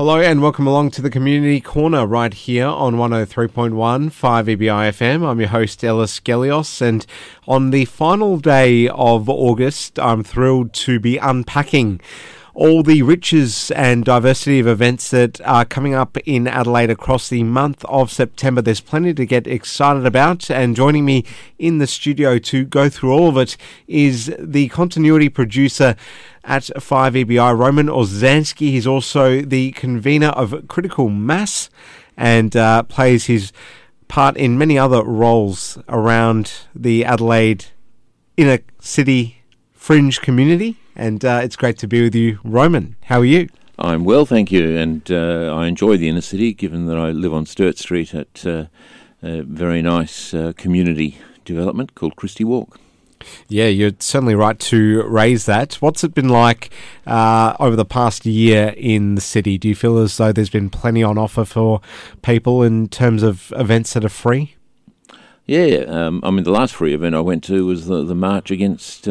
Hello and welcome along to the Community Corner right here on 103.1 5 EBI FM. I'm your host Ellis Gelios, and on the final day of August I'm thrilled to be unpacking all the riches and diversity of events that are coming up in Adelaide across the month of September. There's plenty to get excited about, and joining me in the studio to go through all of it is the continuity producer at 5EBI, Roman Orzansky. He's also the convener of Critical Mass and plays his part in many other roles around the Adelaide inner city fringe community. And it's great to be with you, Roman. How are you? I'm well, thank you, and I enjoy the inner city, given that I live on Sturt Street at a very nice community development called Christie Walk. Yeah, you're certainly right to raise that. What's it been like over the past year in the city? Do you feel as though there's been plenty on offer for people in terms of events that are free? Yeah, the last free event I went to was the march against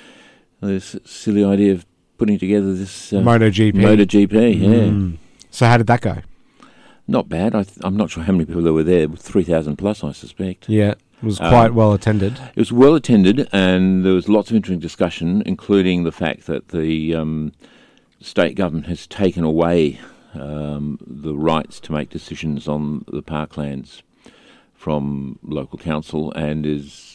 this silly idea of putting together this MotoGP, yeah. So how did that go? Not bad. I'm not sure how many people there were there, 3,000 plus, I suspect. Yeah, it was quite well attended. It was well attended, and there was lots of interesting discussion, including the fact that the state government has taken away the rights to make decisions on the parklands from local council and is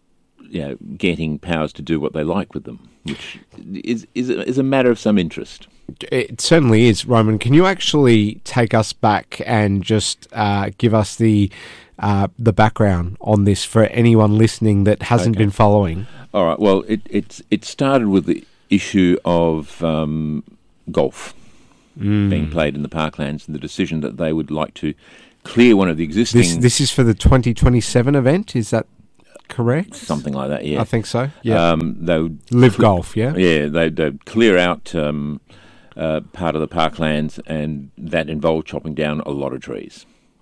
getting powers to do what they like with them, which is a matter of some interest. It certainly is, Roman. Can you actually take us back and just give us the background on this for anyone listening that hasn't been following? All right. Well, it started with the issue of golf being played in the parklands, and the decision that they would like to clear one of the existing. This is for the 2027 event. Is that correct? Something like that, yeah. I think so, yeah. They would Live golf, yeah? Yeah, they'd clear out part of the parklands, and that involved chopping down a lot of trees.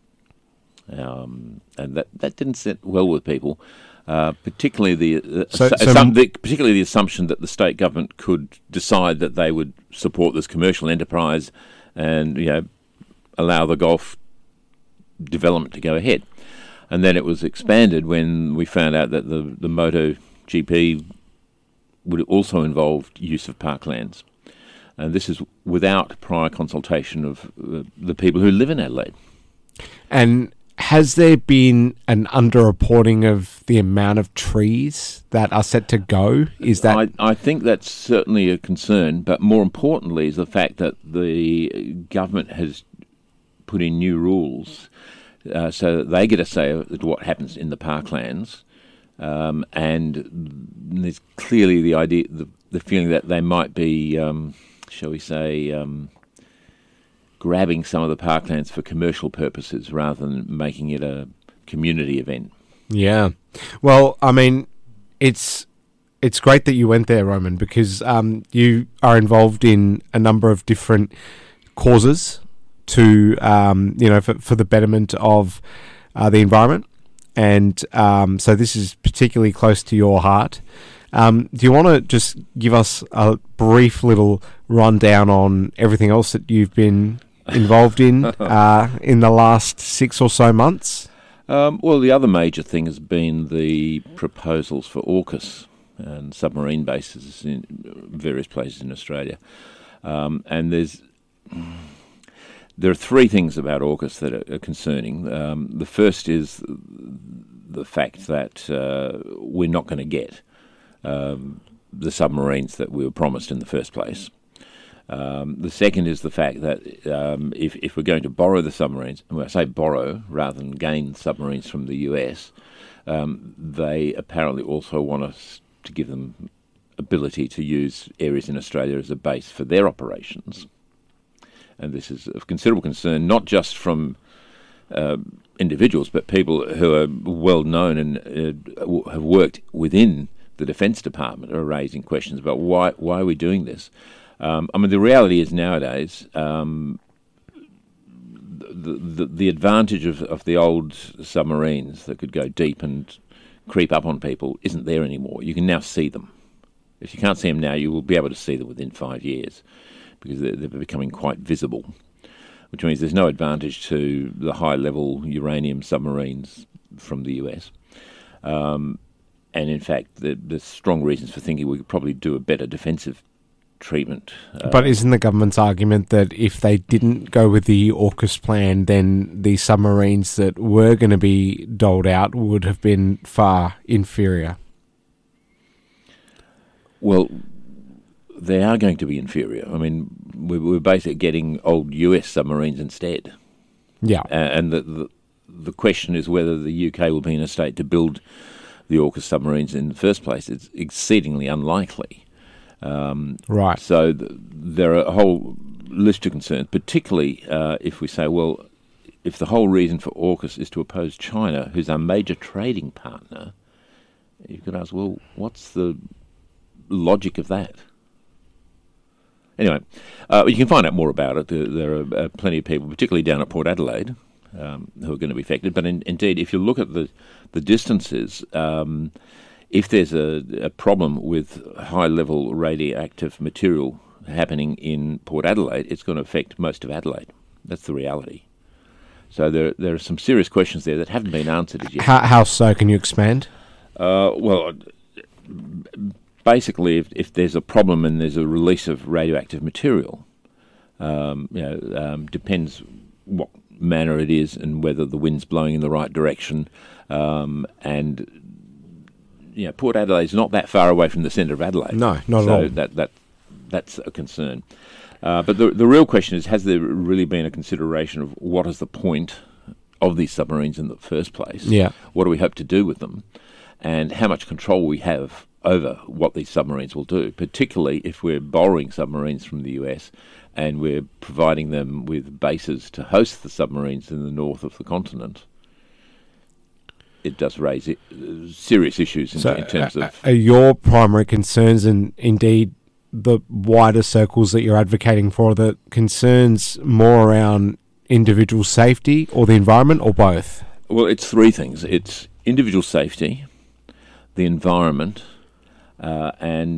And that didn't sit well with people, particularly particularly the assumption that the state government could decide that they would support this commercial enterprise and allow the golf development to go ahead. And then it was expanded when we found out that the MotoGP would also involve use of parklands. And this is without prior consultation of the people who live in Adelaide. And has there been an underreporting of the amount of trees that are set to go? Is that? I think that's certainly a concern, but more importantly is the fact that the government has put in new rules so that they get a say as to what happens in the parklands, and there's clearly the idea, the feeling that they might be, shall we say, grabbing some of the parklands for commercial purposes rather than making it a community event. Yeah, well, I mean, it's great that you went there, Roman, because you are involved in a number of different causes to for the betterment of the environment, and so this is particularly close to your heart. Do you want to just give us a brief little rundown on everything else that you've been involved in the last 6 or so months? Well, the other major thing has been the proposals for AUKUS and submarine bases in various places in Australia, and there are three things about AUKUS that are concerning. The first is the fact that we're not going to get the submarines that we were promised in the first place. The second is the fact that if we're going to borrow the submarines, and when I say borrow rather than gain submarines from the US, they apparently also want us to give them ability to use areas in Australia as a base for their operations. And this is of considerable concern, not just from individuals, but people who are well known and have worked within the Defence Department are raising questions about why are we doing this. The reality is nowadays the advantage of the old submarines that could go deep and creep up on people isn't there anymore. You can now see them. If you can't see them now, you will be able to see them within 5 years, because they're becoming quite visible. which means there's no advantage to the high-level uranium submarines from the US. And in fact, there's strong reasons for thinking we could probably do a better defensive treatment. But isn't the government's argument that if they didn't go with the AUKUS plan, then the submarines that were going to be doled out would have been far inferior? Well, they are going to be inferior. I mean, we're basically getting old US submarines instead. Yeah. And the question is whether the UK will be in a state to build the AUKUS submarines in the first place. It's exceedingly unlikely. Right. So there are a whole list of concerns, particularly if we say, well, if the whole reason for AUKUS is to oppose China, who's our major trading partner, you could ask, well, what's the logic of that? Anyway, you can find out more about it. There are plenty of people, particularly down at Port Adelaide, who are going to be affected. But indeed, if you look at the distances, if there's a problem with high-level radioactive material happening in Port Adelaide, it's going to affect most of Adelaide. That's the reality. So there are some serious questions there that haven't been answered as yet. How so? Can you expand? Well, basically, if there's a problem and there's a release of radioactive material, depends what manner it is and whether the wind's blowing in the right direction. And Port Adelaide's not that far away from the centre of Adelaide. No, not at all. So that's a concern. But the real question is, has there really been a consideration of what is the point of these submarines in the first place? Yeah. What do we hope to do with them? And how much control we have over what these submarines will do, particularly if we're borrowing submarines from the US and we're providing them with bases to host the submarines in the north of the continent. It does raise serious issues in terms of... Are your primary concerns, and indeed the wider circles that you're advocating for, the concerns more around individual safety or the environment, or both? Well, it's three things. It's individual safety, the environment, and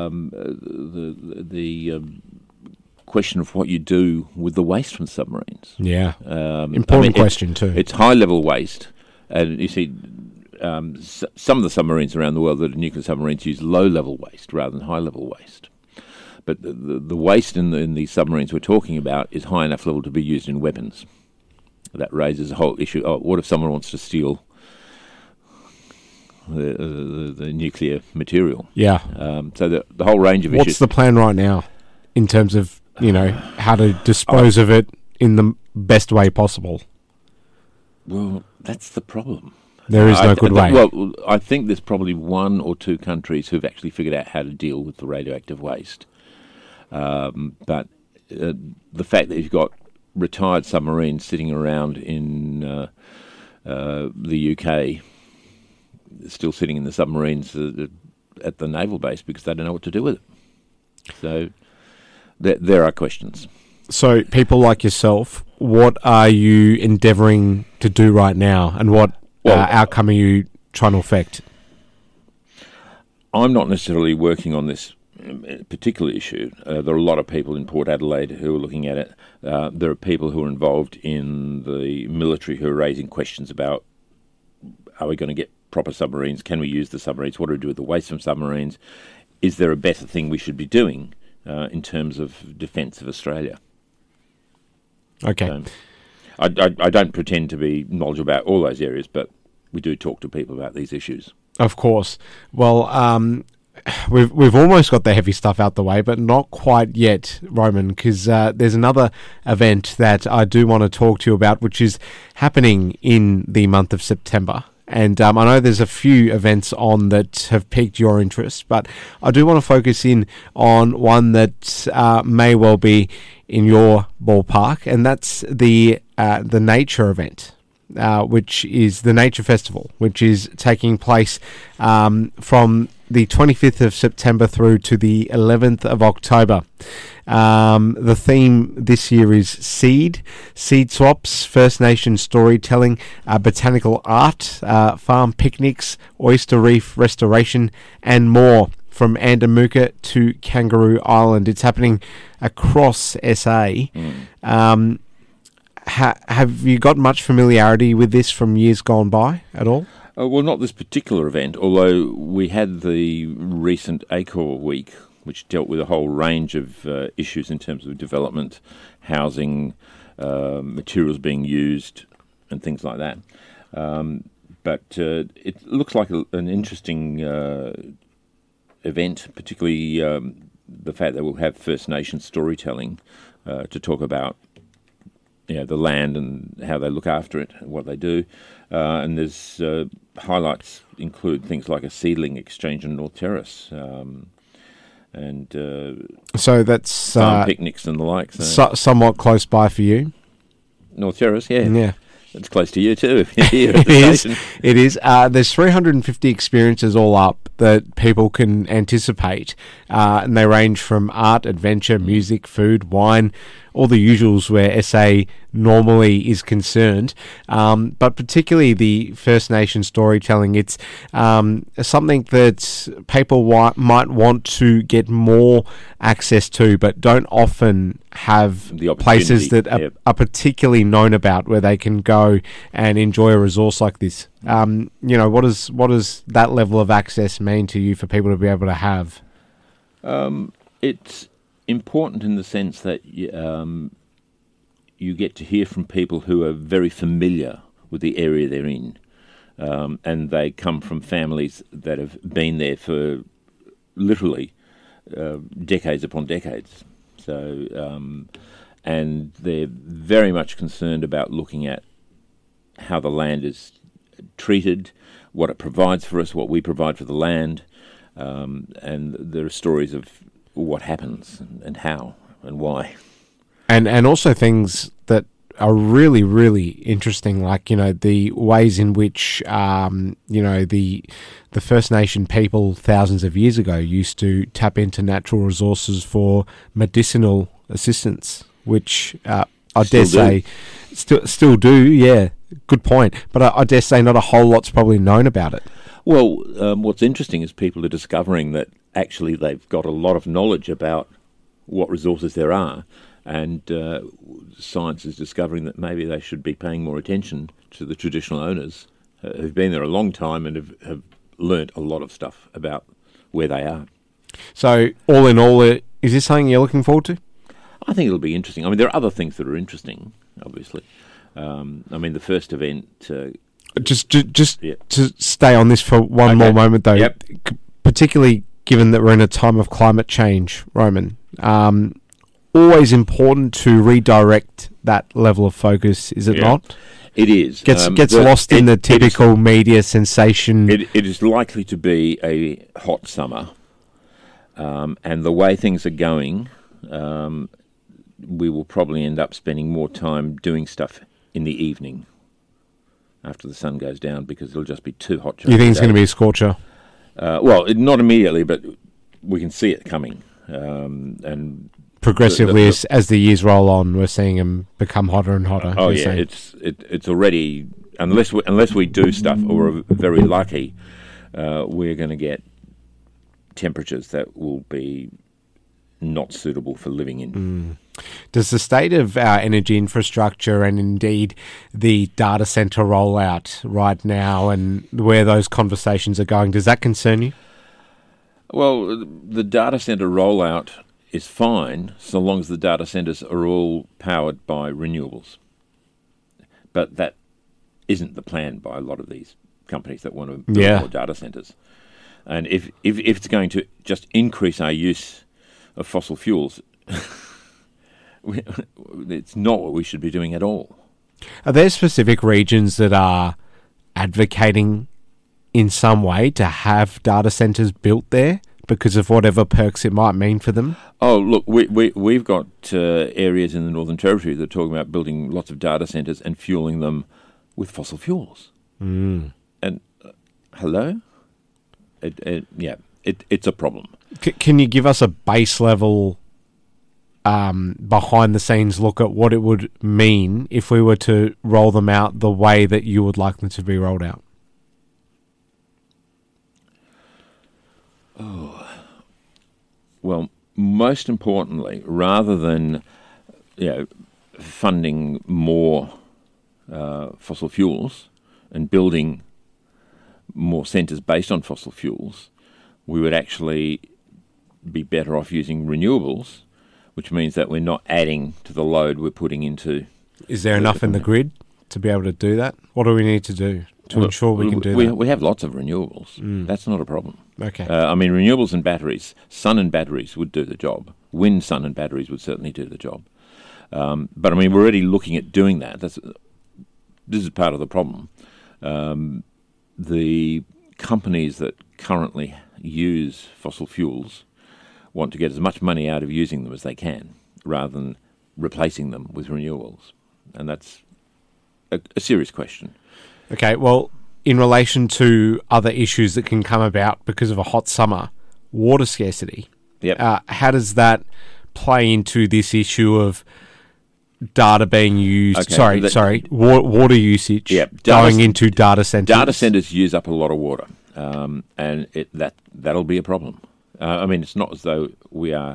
the question of what you do with the waste from submarines. Yeah, important question too. It's high-level waste, and you see some of the submarines around the world that are nuclear submarines use low-level waste rather than high-level waste. But the waste in the submarines we're talking about is high enough level to be used in weapons. That raises a whole issue. What if someone wants to steal the nuclear material? Yeah. So the whole range of issues. What's the plan right now in terms of, how to dispose of it in the best way possible? Well, that's the problem. There is no good way. Well, I think there's probably one or two countries who've actually figured out how to deal with the radioactive waste. But the fact that you've got retired submarines sitting around in the UK, still sitting in the submarines at the naval base because they don't know what to do with it. So there are questions. So people like yourself, what are you endeavouring to do right now, and what outcome are you trying to affect? I'm not necessarily working on this particular issue. There are a lot of people in Port Adelaide who are looking at it. There are people who are involved in the military who are raising questions about, are we going to get proper submarines? Can we use the submarines? What do we do with the waste from submarines? Is there a better thing we should be doing in terms of defence of Australia? Okay. So, I don't pretend to be knowledgeable about all those areas, but we do talk to people about these issues. Of course. Well, we've almost got the heavy stuff out the way, but not quite yet, Roman, because there's another event that I do want to talk to you about, which is happening in the month of September. And I know there's a few events on that have piqued your interest, but I do want to focus in on one that may well be in your ballpark, and that's the nature event, which is the Nature Festival, which is taking place from the 25th of September through to the 11th of October. The theme this year is seed swaps, First Nation storytelling, botanical art, farm picnics, oyster reef restoration, and more, from Andamuka to Kangaroo Island. It's happening across SA. Have you got much familiarity with this from years gone by at all? Well, not this particular event, although we had the recent ACOR week, which dealt with a whole range of issues in terms of development, housing, materials being used, and things like that. But it looks like an interesting event, particularly the fact that we'll have First Nations storytelling to talk about the land and how they look after it, and what they do. And there's highlights include things like a seedling exchange in North Terrace, and so that's farm picnics and the like. Somewhat close by for you. North Terrace, yeah. Yeah. It's close to you too, if you're here at the station. It is. There's 350 experiences all up that people can anticipate, and they range from art, adventure, music, food, wine, all the usuals where SA normally is concerned. But particularly the First Nation storytelling, it's something that people might want to get more access to, but don't often have places that are particularly known about where they can go and enjoy a resource like this. What does that level of access mean to you for people to be able to have? It's important in the sense that you get to hear from people who are very familiar with the area they're in, and they come from families that have been there for literally decades upon decades. So, and they're very much concerned about looking at how the land is treated, what it provides for us, what we provide for the land, and there are stories of what happens and how and why. And also things that are really, really interesting, like, the ways in which, the First Nation people thousands of years ago used to tap into natural resources for medicinal assistance, which I dare say still do, yeah, good point. But I dare say not a whole lot's probably known about it. Well, what's interesting is people are discovering that actually they've got a lot of knowledge about what resources there are, and science is discovering that maybe they should be paying more attention to the traditional owners who've been there a long time and have learnt a lot of stuff about where they are. So, all in all, is this something you're looking forward to? I think it'll be interesting. I mean, there are other things that are interesting, obviously. The first event... Just to stay on this for one more moment, though, particularly given that we're in a time of climate change, Roman, always important to redirect that level of focus, is it not? It is. Gets lost in the typical media sensation. It is likely to be a hot summer, and the way things are going, we will probably end up spending more time doing stuff in the evening after the sun goes down, because it'll just be too hot. You think it's going to be a scorcher? Well, not immediately, but we can see it coming. And progressively, as the years roll on, we're seeing them become hotter and hotter. Oh yeah, it's already, unless we do stuff or are very lucky, we're going to get temperatures that will be not suitable for living in. Does the state of our energy infrastructure and indeed the data centre rollout right now and where those conversations are going, does that concern you? Well, the data centre rollout is fine so long as the data centres are all powered by renewables. But that isn't the plan by a lot of these companies that want to build more data centres. And if it's going to just increase our use of fossil fuels, it's not what we should be doing at all. Are there specific regions that are advocating in some way to have data centres built there because of whatever perks it might mean for them? Oh, look, we've got areas in the Northern Territory that are talking about building lots of data centres and fueling them with fossil fuels. And hello? It's a problem. Can you give us a base level behind the scenes look at what it would mean if we were to roll them out the way that you would like them to be rolled out? Oh, well, most importantly, rather than funding more fossil fuels and building more centres based on fossil fuels, we would actually be better off using renewables, which means that we're not adding to the load we're putting into. Is there enough in the grid to be able to do that? What do we need to do to ensure we can do that? We have lots of renewables. That's not a problem. Okay. I mean, renewables and batteries, sun and batteries would do the job. Wind, sun and batteries would certainly do the job. But I mean, we're already looking at doing that. This is part of the problem. The companies that currently use fossil fuels want to get as much money out of using them as they can, rather than replacing them with renewables. And that's a serious question. Okay, well, in relation to other issues that can come about because of a hot summer, water scarcity. Yep. How does that play into this issue of data being used? Okay, water usage going into data centers. Data centers use up a lot of water, and that'll be a problem. I mean, it's not as though we are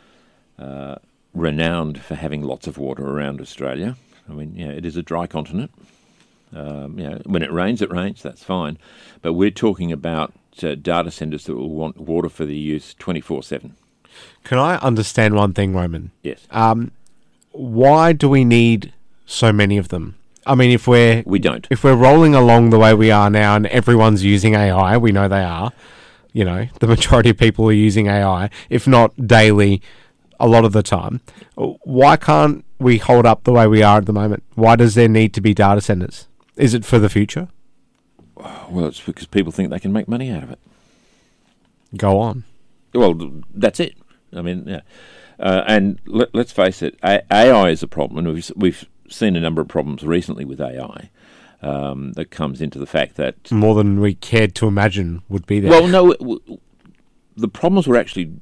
renowned for having lots of water around Australia. I mean, it is a dry continent. When it rains, that's fine. But we're talking about data centres that will want water for their use 24/7. Can I understand one thing, Roman? Yes. Why do we need so many of them? I mean, we don't. If we're rolling along the way we are now and everyone's using AI, we know they are. The majority of people are using AI, if not daily, a lot of the time. Why can't we hold up the way we are at the moment? Why does there need to be data centres? Is it for the future? Well, it's because people think they can make money out of it. Go on. Well, that's it. I mean, and let's face it, AI is a problem, and we've seen a number of problems recently with AI that comes into the fact that... More than we cared to imagine would be there. Well, no, the problems were actually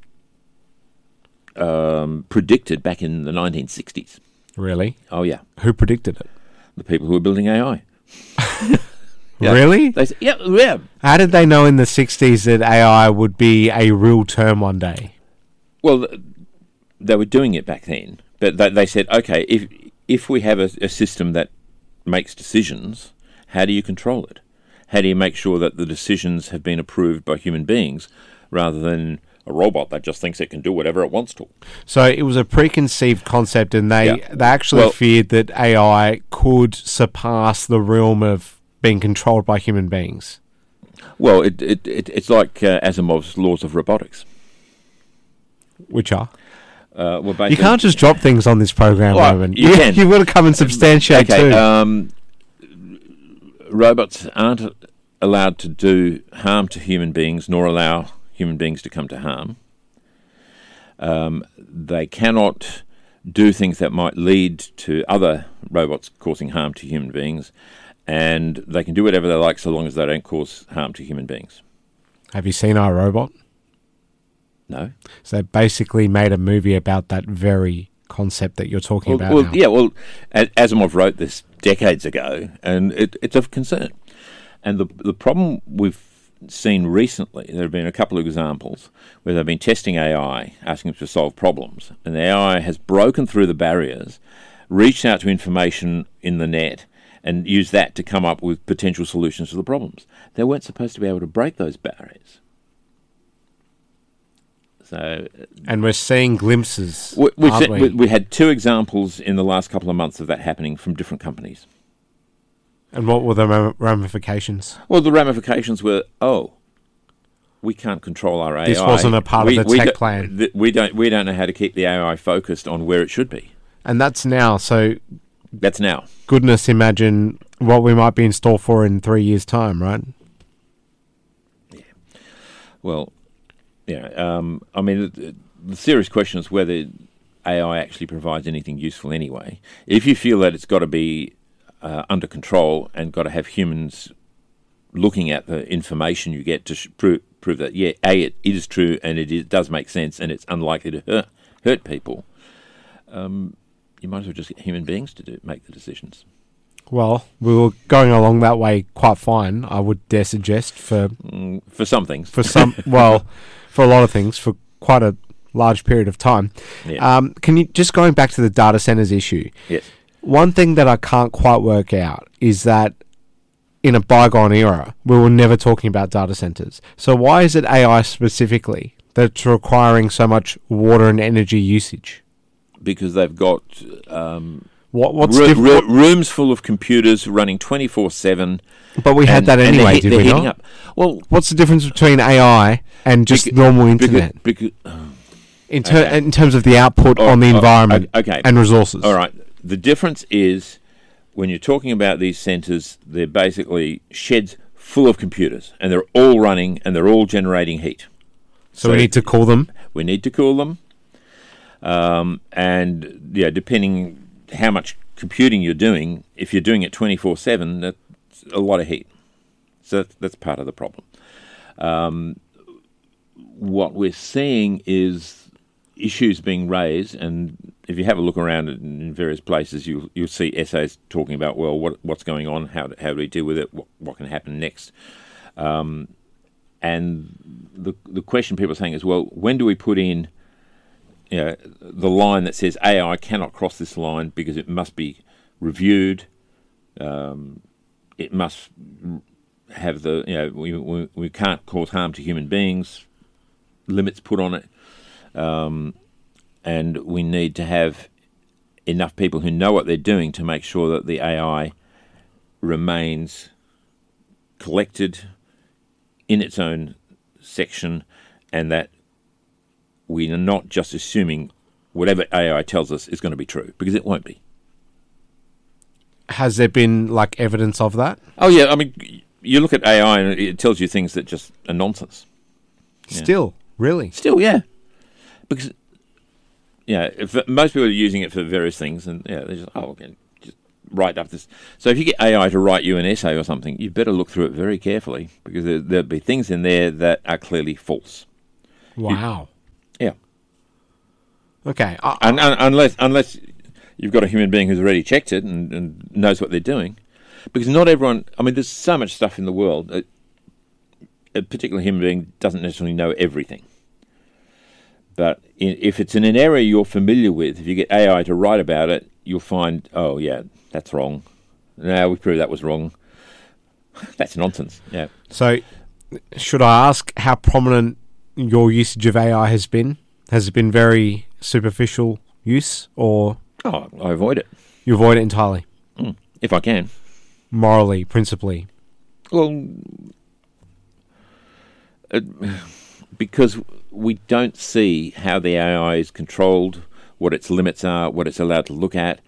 predicted back in the 1960s. Really? Oh, yeah. Who predicted it? The people who were building AI. Yeah. Really? They said, yeah. How did they know in the 60s that AI would be a real term one day? Well, they were doing it back then, but they said, okay, if we have a system that makes decisions, how do you control it? How do you make sure that the decisions have been approved by human beings rather than a robot that just thinks it can do whatever it wants to? So it was a preconceived concept, and they actually feared that AI could surpass the realm of being controlled by human beings. Well, it's like Asimov's laws of robotics. Which are? Well, you can't just drop things on this program, Roman. You can. You've got to come and substantiate too. Robots aren't allowed to do harm to human beings, nor allow human beings to come to harm. They cannot do things that might lead to other robots causing harm to human beings, and they can do whatever they like so long as they don't cause harm to human beings. Have you seen iRobot? No. So they basically made a movie about that very concept that you're talking about now. Yeah, well, Asimov wrote this decades ago, and it's of concern. And the problem we've seen recently, there have been a couple of examples where they've been testing AI, asking them to solve problems, and the AI has broken through the barriers, reached out to information in the net, and used that to come up with potential solutions to the problems. They weren't supposed to be able to break those barriers. And we're seeing glimpses. We had two examples in the last couple of months of that happening from different companies. And what were the ramifications? Well, the ramifications were, we can't control our AI. This wasn't a part of the tech plan. We don't know how to keep the AI focused on where it should be. And that's now. So that's now. Goodness, imagine what we might be in store for in 3 years' time, right? Yeah. Well, I mean, the serious question is whether AI actually provides anything useful anyway. If you feel that it's got to be under control and got to have humans looking at the information you get to prove that, it is true and it does make sense and it's unlikely to hurt people, you might as well just get human beings to make the decisions. Well, we were going along that way quite fine, I would dare suggest, for some things. For some, well, for a lot of things, for quite a large period of time. Yeah. Can you, just going back to the data centers issue, Yes. one thing that I can't quite work out is that in a bygone era, we were never talking about data centers. So why is it AI specifically that's requiring so much water and energy usage? Because they've got What's rooms full of computers running 24/7. But we had that anyway, did they're we heating not? up. Well, What's the difference between AI and just normal internet in terms of the output on the environment okay. and resources? All right. The difference is when you're talking about these centres, they're basically sheds full of computers, and they're all running and they're all generating heat. So we need to cool them. We need to cool them. And yeah, depending how much computing you're doing, if you're doing it 24/7, that's a lot of heat. So that's part of the problem. What we're seeing is issues being raised, and if you have a look around in various places, you'll see essays talking about, well, what's going on, how do we deal with it, what can happen next. And the question people are saying is, well, when do we put in the line that says AI cannot cross this line because it must be reviewed, it must have we can't cause harm to human beings, limits put on it, and we need to have enough people who know what they're doing to make sure that the AI remains collected in its own section, and that we are not just assuming whatever AI tells us is going to be true, because it won't be. Has there been evidence of that? Oh yeah, I mean, you look at AI and it tells you things that just are nonsense. Still, really? Still, yeah. Because if most people are using it for various things, and they're just just write up this. So if you get AI to write you an essay or something, you better look through it very carefully, because there'll be things in there that are clearly false. Wow. Yeah. Okay. Unless you've got a human being who's already checked it and knows what they're doing. Because not everyone... I mean, there's so much stuff in the world. A particular human being doesn't necessarily know everything. But if it's in an area you're familiar with, if you get AI to write about it, you'll find, oh, yeah, that's wrong. No, we proved that was wrong. That's nonsense, yeah. So, should I ask how prominent your usage of AI has been? Has it been very superficial use, or... Oh, I avoid it. You avoid it entirely? If I can. Morally, principally? Well, because we don't see how the AI is controlled, what its limits are, what it's allowed to look at.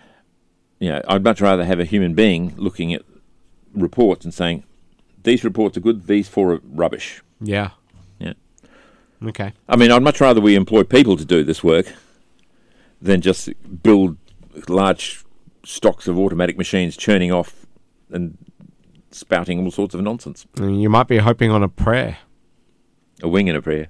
I'd much rather have a human being looking at reports and saying, these reports are good, these four are rubbish. Yeah. Yeah. Okay. I mean, I'd much rather we employ people to do this work than just build large stocks of automatic machines churning off and spouting all sorts of nonsense. You might be hoping on a prayer. A wing and a prayer.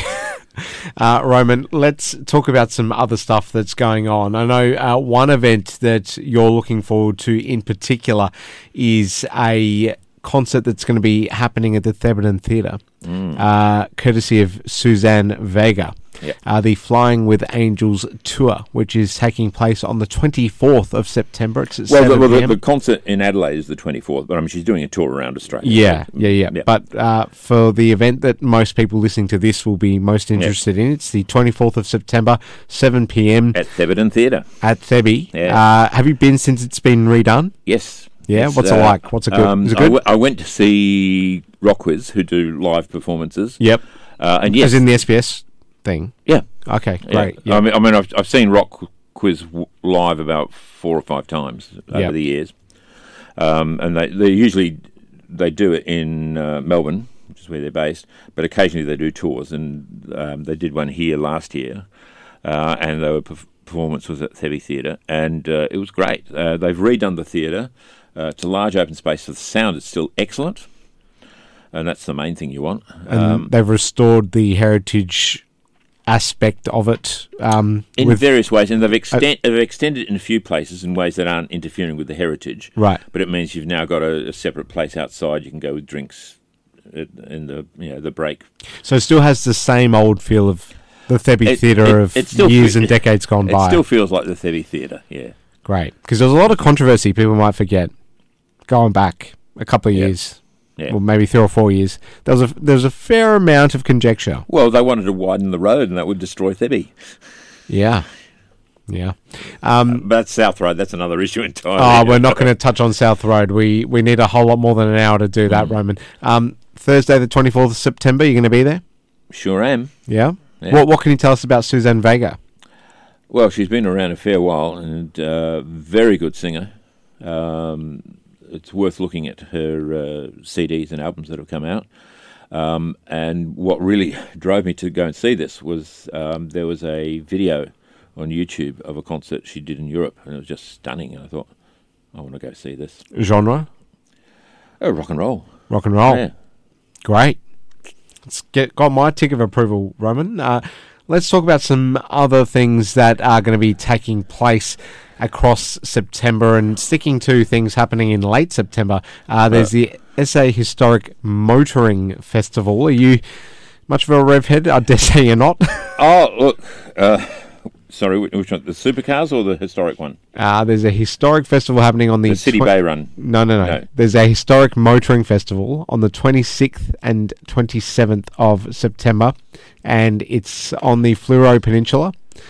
Roman, let's talk about some other stuff that's going on. I know one event that you're looking forward to in particular is a concert that's going to be happening at the Thebarton Theatre, courtesy of Suzanne Vega. Yep. The Flying with Angels tour, which is taking place on the 24th of September. It's at 7 p.m. The concert in Adelaide is the 24th, but I mean, she's doing a tour around Australia. Yeah. But for the event that most people listening to this will be most interested in, it's the 24th of September, 7 p.m. At Thebarton Theatre. At Theby. Yeah. Have you been since it's been redone? Yes. Yeah, what's it like? What's it good? Is it good? I went to see Rockwiz, who do live performances. Yep. And yes, as in the SBS thing. Yeah. Okay, great. Yeah. Yep. I mean, I've seen Rockwiz live about 4 or 5 times over the years, and they usually do it in Melbourne, which is where they're based. But occasionally they do tours, and they did one here last year, and their performance was at Theby Theatre, and it was great. They've redone the theatre. It's a large open space, so the sound is still excellent, and that's the main thing you want. And they've restored the heritage aspect of it in various ways, and they've extended it in a few places in ways that aren't interfering with the heritage. Right. But it means you've now got a separate place outside. You can go with drinks in the break. So it still has the same old feel of The Thebby Theatre of years and decades gone by. It still feels like the Thebby Theatre, yeah. Great. Because there was a lot of controversy, people might forget, going back a couple of years. Yeah. Or maybe 3 or 4 years. There was a fair amount of conjecture. Well, they wanted to widen the road, and that would destroy Thebby. Yeah. But that's South Road. That's another issue entirely. Oh, we're not going to touch on South Road. We need a whole lot more than an hour to do that, Roman. Thursday, the 24th of September, you're going to be there? Sure am. Yeah? Yeah. What can you tell us about Suzanne Vega? Well, she's been around a fair while, and very good singer. It's worth looking at her CDs and albums that have come out. And what really drove me to go and see this was there was a video on YouTube of a concert she did in Europe, and it was just stunning. And I thought, I want to go see this. Genre? Oh, rock and roll. Rock and roll. Yeah. Great. Got my tick of approval, Roman. Let's talk about some other things that are going to be taking place across September, and sticking to things happening in late September. There's the SA Historic Motoring Festival. Are you much of a rev head? I dare say you're not. Oh, look. Sorry, which one? The supercars or the historic one? There's a historic festival happening on the City Bay Run. No. There's a historic motoring festival on the 26th and 27th of September, and it's on the Fleurieu Peninsula.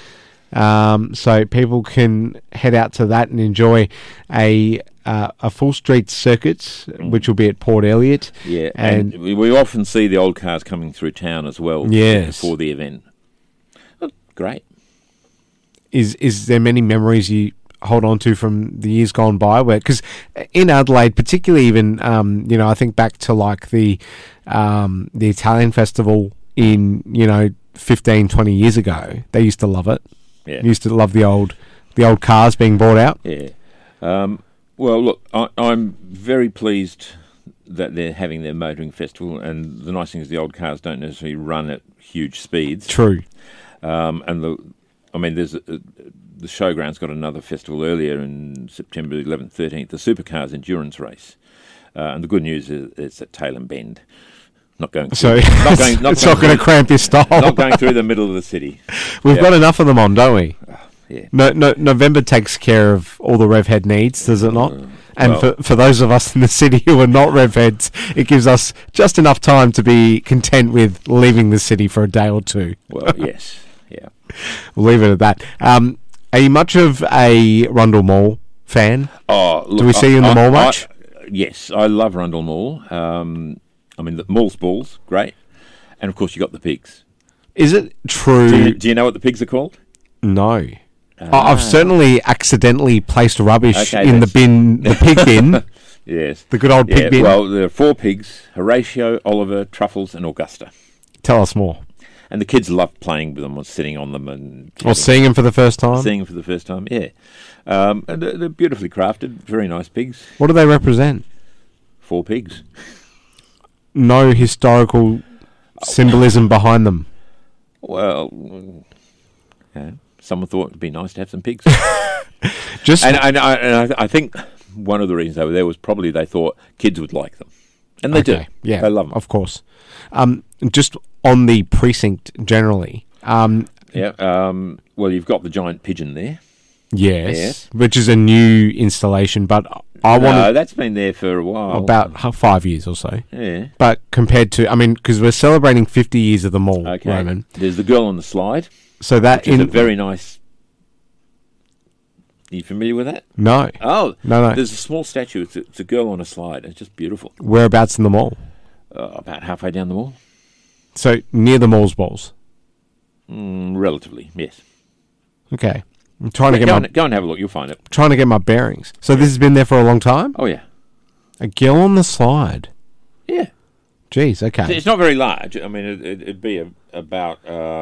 So people can head out to that and enjoy a full street circuit, which will be at Port Elliot. Yeah, and we often see the old cars coming through town as well. Yes. For the event. Oh, great. Is there many memories you hold on to from the years gone by? Because in Adelaide, particularly even, I think back to like the Italian festival in, 15, 20 years ago. They used to love it. Yeah. Used to love the old cars being brought out. Yeah. Well, look, I'm very pleased that they're having their motoring festival, and the nice thing is the old cars don't necessarily run at huge speeds. True. There's the showground's got another festival earlier in September 11th, 13th, the Supercars Endurance Race, and the good news is it's at Tailem Bend. Not going. Through, it's not going to cramp your style. Not going through the middle of the city. We've got enough of them on, don't we? Yeah. No, November takes care of all the rev head needs, does it not? And for those of us in the city who are not rev heads, it gives us just enough time to be content with leaving the city for a day or two. Well, yes, yeah. We'll leave it at that. Are you much of a Rundle Mall fan? Oh, look, do we see you in the mall much? Yes, I love Rundle Mall. The mall's balls, great, and of course you got the pigs. Is it true? Do you know what the pigs are called? No. I've certainly accidentally placed rubbish in the bin, the pig bin. Yes. The good old pig bin. Well, there are 4 pigs: Horatio, Oliver, Truffles, and Augusta. Tell us more. And the kids love playing with them or sitting on them and... Or seeing them for the first time? Seeing them for the first time, yeah. And they're beautifully crafted, very nice pigs. What do they represent? 4 pigs. No historical symbolism behind them. Well, someone thought it'd be nice to have some pigs. I think one of the reasons they were there was probably they thought kids would like them, and they do. Yeah, they love them, of course. Just on the precinct generally. Well, you've got the giant pigeon there. Yes, which is a new installation, but that's been there for a while. About 5 years or so. Yeah. But compared to, because we're celebrating 50 years of the mall, Roman. There's the girl on the slide. So that is a very nice... Are you familiar with that? No. Oh. No. There's a small statue. It's a girl on a slide. It's just beautiful. Whereabouts in the mall? About halfway down the mall. So near the mall's balls? Relatively, yes. Okay. I'm trying to go and have a look. You'll find it. Trying to get my bearings. So this has been there for a long time? Oh, yeah. A girl on the slide? Yeah. Jeez, okay. It's not very large. It'd be about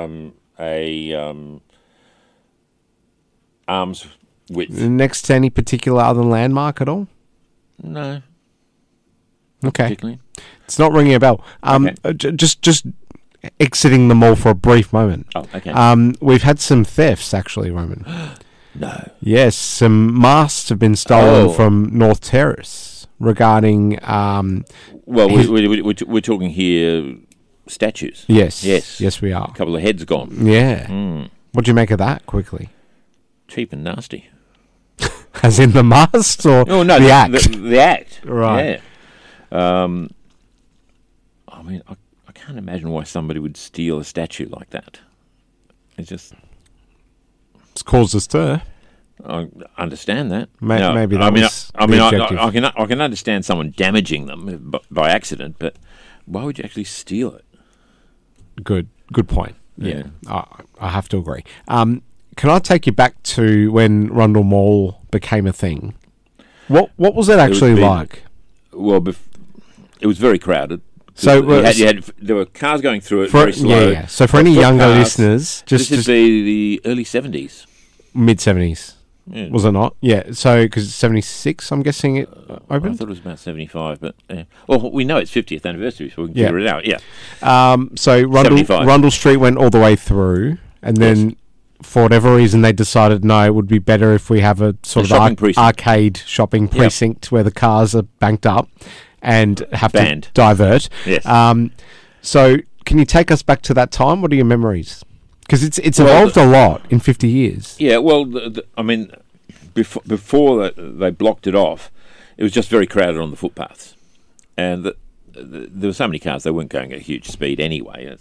arm's width. Next to any particular other landmark at all? No. Okay. Particularly. It's not ringing a bell. Just exiting the mall for a brief moment. Oh, okay. We've had some thefts, actually, Roman. No. Yes, some masts have been stolen from North Terrace regarding... we're talking here statues. Yes. Yes. Yes, we A are. couple of heads gone. Yeah. What do you make of that, quickly? Cheap and nasty. As in the mast or Oh no, the act? The act. Right. Yeah. I mean, I can't imagine why somebody would steal a statue like that. It's just. It's caused a stir. I understand that. Maybe that was I the mean, objective. I can understand someone damaging them by accident, but why would you actually steal it? Good point. Yeah. I have to agree. Can I take you back to when Rundle Mall became a thing? What was it actually like? Well, it was very crowded. So there were cars going through it very slow. Yeah. So for any younger listeners, this would be the early 70s. Mid 70s. Yeah. Was it not? Yeah. So because it's 76, I'm guessing it I opened. thought it was about 75, but well, we know it's 50th anniversary, so we can figure it out. Yeah. So 75. Rundle Street went all the way through, and then for whatever reason they decided no, it would be better if we have a sort of arcade shopping precinct where the cars are banked up and have to divert. Yes. So can you take us back to that time? What are your memories? Because it's evolved a lot in 50 years. Yeah, well, I mean, before they blocked it off, it was just very crowded on the footpaths. And there were so many cars, they weren't going at huge speed anyway.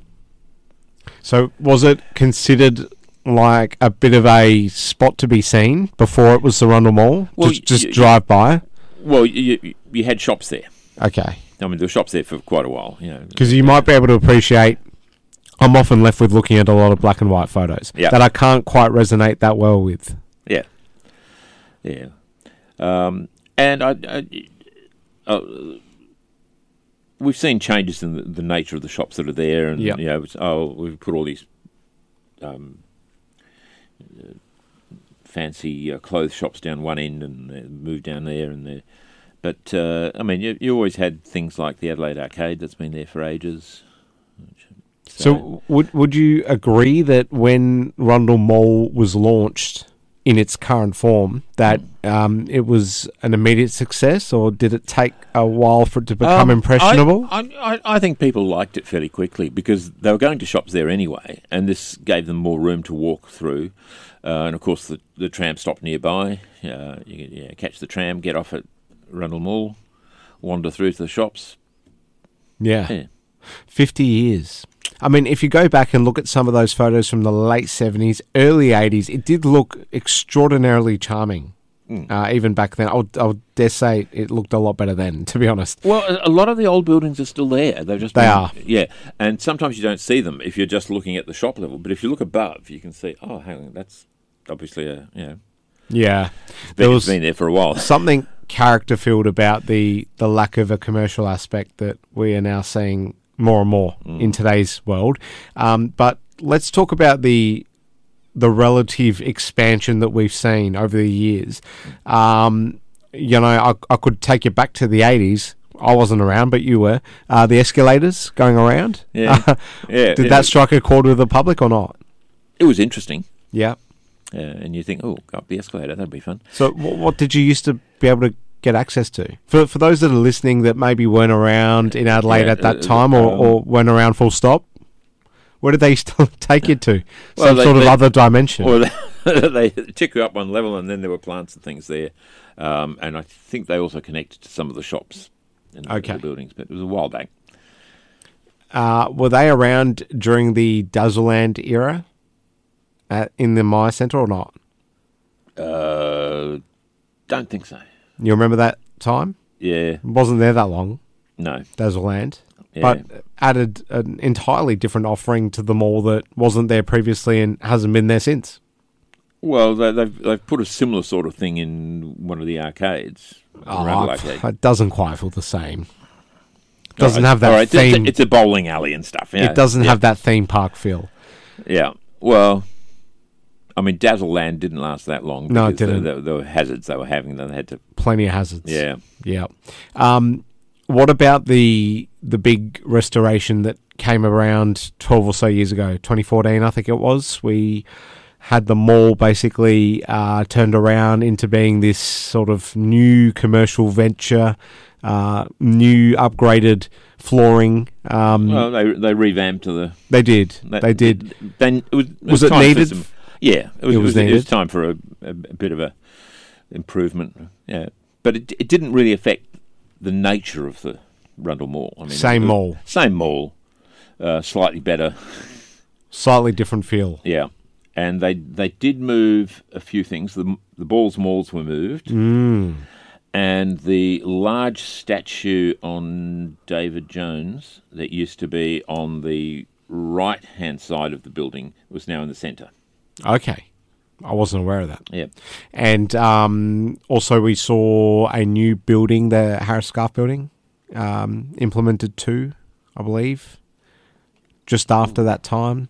So was it considered like a bit of a spot to be seen before it was the Rundle Mall? Well, just drive by? Well, you had shops there. Okay. I mean, there were shops there for quite a while. Because you might be able to appreciate... I'm often left with looking at a lot of black and white photos that I can't quite resonate that well with. Yeah. Yeah. And we've seen changes in the nature of the shops that are there, and we've put all these fancy clothes shops down one end and moved down there and there. But I mean, you always had things like the Adelaide Arcade that's been there for ages. So would you agree that when Rundle Mall was launched in its current form, that it was an immediate success, or did it take a while for it to become impressionable? I think people liked it fairly quickly because they were going to shops there anyway, and this gave them more room to walk through. And of course, the tram stopped nearby. You catch the tram, get off at Rundle Mall, wander through to the shops. Yeah. 50 years. I mean, if you go back and look at some of those photos from the late 70s, early 80s, it did look extraordinarily charming. Even back then. I would dare say it looked a lot better then, to be honest. Well, a lot of the old buildings are still there. They are. Yeah, and sometimes you don't see them if you're just looking at the shop level. But if you look above, you can see, oh, hang on, that's obviously Yeah. It's been there for a while. Something character-filled about the lack of a commercial aspect that we are now seeing more and more in today's world. But let's talk about the relative expansion that we've seen over the years. I could take you back to the 80s. I wasn't around, but you were. The escalators going around. Yeah. Did that strike a chord with the public or not? It was interesting. Yeah. And you think, oh, go up the escalator, that'd be fun. So what did you used to be able to get access to? For those that are listening that maybe weren't around in Adelaide at that time or weren't around full stop, where did they still take you to? Some sort of other dimension? Well, they took you up one level, and then there were plants and things there. And I think they also connected to some of the shops in the buildings, but it was a while back. Were they around during the Dazzleland era in the Myer Centre or not? Don't think so. You remember that time? Yeah. It wasn't there that long. No. Dazzleland. Yeah. But added an entirely different offering to the mall that wasn't there previously and hasn't been there since. Well, they've put a similar sort of thing in one of the arcades. It doesn't quite feel the same. It doesn't have that theme. It's a bowling alley and stuff. It doesn't have that theme park feel. Yeah. Well, I mean, Dazzleland didn't last that long. No, it didn't. There were hazards they were having. They had to... Plenty of hazards. Yeah. Yeah. What about the big restoration that came around 12 or so years ago, 2014, I think it was? We had the mall basically turned around into being this sort of new commercial venture new upgraded flooring. Well, they revamped to the. They did. They did. Then Was it time for needed? Yeah, it was needed. It was time for a bit of a improvement. Yeah, but it didn't really affect the nature of the Rundle Mall. I mean, Same mall. Same mall, slightly better. Slightly different feel. Yeah, and they did move a few things. The Balls Malls were moved, and the large statue on David Jones that used to be on the right-hand side of the building was now in the centre. Okay. I wasn't aware of that. Yeah. And also we saw a new building, the Harris Scarf building, implemented too, I believe, just after that time.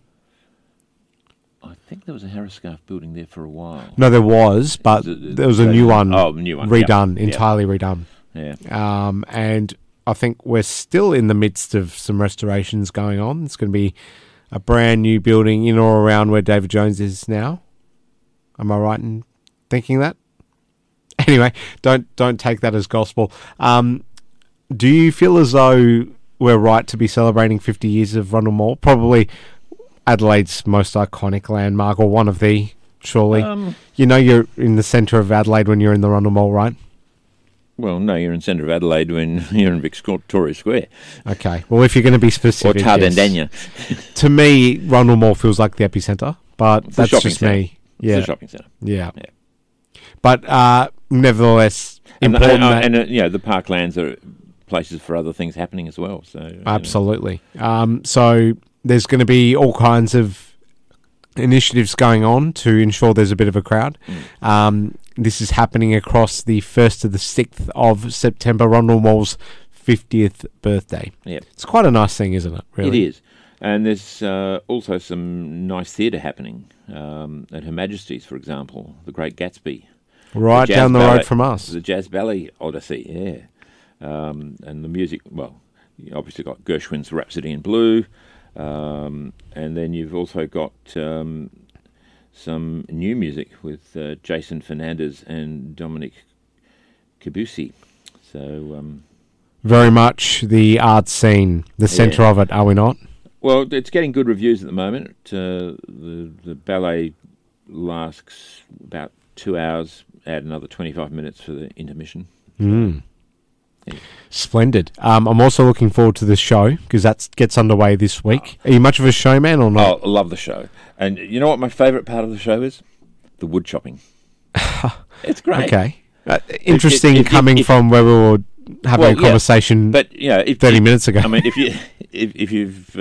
I think there was a Harris Scarf building there for a while. No, there was, but there was a new one. Oh, new one. Redone, Yep. entirely redone. Yeah. And I think we're still in the midst of some restorations going on. It's going to be a brand new building in or around where David Jones is now. Am I right in thinking that? Anyway, don't take that as gospel. Do you feel as though we're right to be celebrating 50 years of Rundle Mall? Probably Adelaide's most iconic landmark, or one of the, surely. You know you're in the centre of Adelaide when you're in the Rundle Mall, right? Well, no, you're in centre of Adelaide when you're in Victoria Square. Okay. Well, if you're going to be specific. Or Tardandania. To me, Rundle Mall feels like the epicentre, but It's that's just centre. me. Yeah. It's a shopping centre. Yeah. Yeah. But nevertheless, important that... And the parklands are places for other things happening as well. So Absolutely. So there's going to be all kinds of initiatives going on to ensure there's a bit of a crowd. This is happening across the 1st to the 6th of September, Rundle Mall's 50th birthday. Yeah. It's quite a nice thing, isn't it? Really? It is. And there's also some nice theatre happening at Her Majesty's, for example, The Great Gatsby. Right down the road from us. The Jazz Ballet Odyssey, yeah. And the music, well, you obviously got Gershwin's Rhapsody in Blue, and then you've also got some new music with Jason Fernandez and Dominic Cabusi. So very much the art scene, the centre of it, are we not? Well, it's getting good reviews at the moment. The ballet lasts about 2 hours. Add another 25 minutes for the intermission. Yeah. Splendid. I'm also looking forward to this show because that gets underway this week. Are you much of a showman or not? Oh, I love the show. And you know what my favourite part of the show is? The wood chopping. It's great. Okay. Interesting coming from where we were having a conversation but, 30 minutes ago. I mean, if you've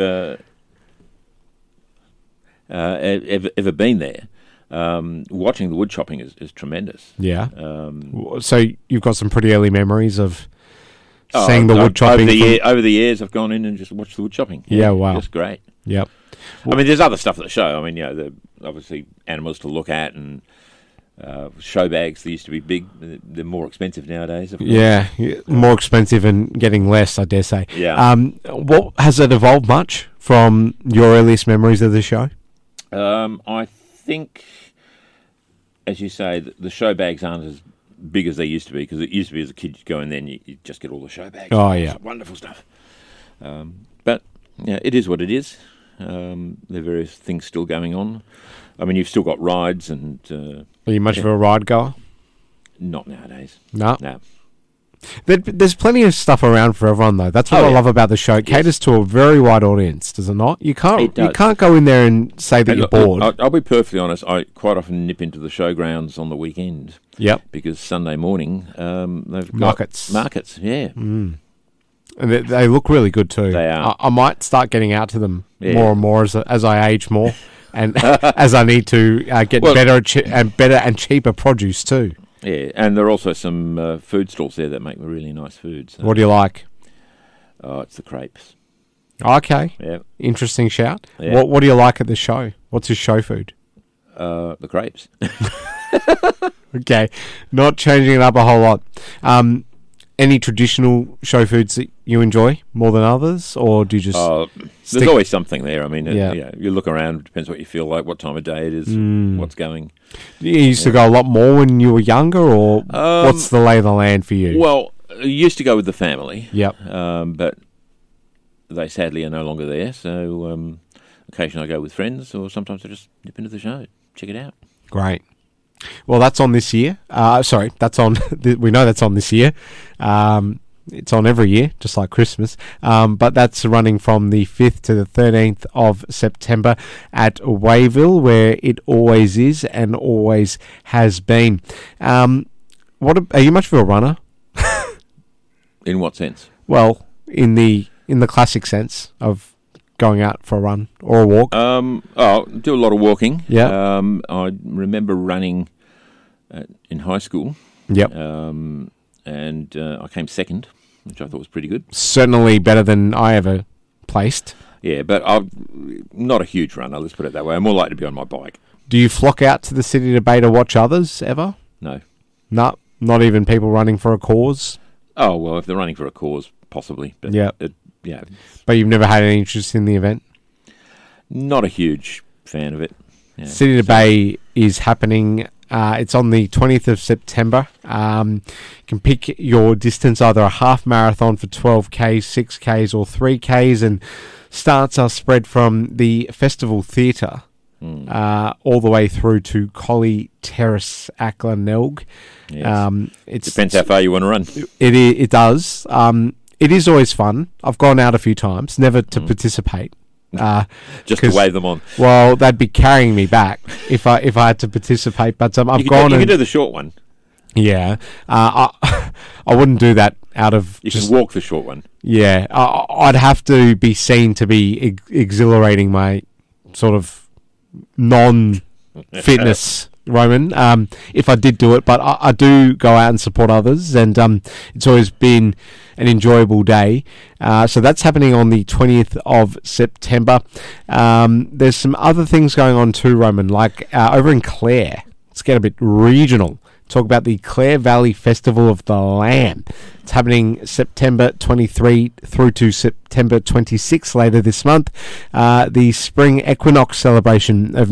ever been there, watching the wood chopping is tremendous. Yeah. So you've got some pretty early memories of seeing the wood chopping. Over the years, I've gone in and just watched the wood chopping. Yeah, wow. Just great. Yep. I mean, there's other stuff at the show. I mean, the obviously animals to look at and show bags. They used to be big. They're more expensive nowadays. Of course. Yeah, more expensive and getting less, I dare say. Yeah. What has it evolved much from your earliest memories of the show? I think, as you say, the show bags aren't as big as they used to be, because it used to be as a kid you'd go in there and you just get all the show bags. Oh, yeah. Wonderful stuff. But, yeah, it is what it is. There are various things still going on. I mean, you've still got rides and... Are you much of a ride goer? Not nowadays. No? No. There's plenty of stuff around for everyone, though. That's what I love about the show. It caters to a very wide audience, does it not? You can't go in there and say that you're bored. I'll be perfectly honest. I quite often nip into the showgrounds on the weekend. Yep. Because Sunday morning they've got markets. Yeah. And they look really good too. They are. I might start getting out to them more and more as I age more, and as I need to get better and cheaper produce too. Yeah, and there are also some food stalls there that make really nice food. So. What do you like? Oh, it's the crepes. Okay. Yeah. Interesting shout. Yeah. What do you like at the show? What's your show food? The crepes. Okay. Not changing it up a whole lot. Any traditional show foods that you enjoy more than others, or do you just... there's always something there. I mean, you look around, it depends what you feel like, what time of day it is, what's going. You used to go a lot more when you were younger, or what's the lay of the land for you? Well, I used to go with the family. Yep. But they sadly are no longer there. So occasionally I go with friends, or sometimes I just nip into the show, check it out. Great. Well, that's on this year. Sorry, that's on. We know that's on this year. It's on every year, just like Christmas. But that's running from the 5th to the 13th of September at Wayville, where it always is and always has been. Are you much of a runner? In what sense? Well, in the classic sense of going out for a run or a walk. Do a lot of walking. Yeah. I remember running in high school. Yep. And I came second, which I thought was pretty good. Certainly better than I ever placed. Yeah, but I'm not a huge runner, let's put it that way. I'm more likely to be on my bike. Do you flock out to the City to Bay to watch others ever? No. No, not even people running for a cause? Oh, well, if they're running for a cause, possibly. But yeah. But you've never had any interest in the event? Not a huge fan of it. Yeah. City to Bay is happening. It's on the 20th of September. You can pick your distance, either a half marathon for 12Ks, 6Ks or 3Ks, and starts are spread from the Festival Theatre all the way through to Collie Terrace, Acklenelg. Yes. It depends how far you want to run. It does. It is always fun. I've gone out a few times, never to participate. Just to wave them on. Well, they'd be carrying me back if I had to participate. But I've gone. You can do the short one. Yeah, I wouldn't do that out of. You can walk the short one. Yeah, I'd have to be seen to be exhilarating my sort of non-fitness. Roman, if I did do it, but I do go out and support others, and it's always been an enjoyable day. So that's happening on the 20th of September. There's some other things going on too, Roman, like over in Clare. Let's get a bit regional. Talk about the Clare Valley Festival of the Lamb. It's happening September 23 through to September 26 later this month. The spring equinox celebration of